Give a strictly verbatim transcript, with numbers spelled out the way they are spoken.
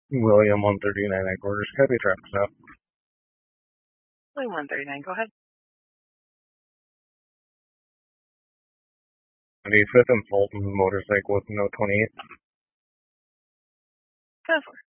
William one thirty-nine headquarters, copy traffic stop. William one thirty-nine, go ahead. twenty-fifth and Fulton, motorcycle with no twenty-eight. ten four.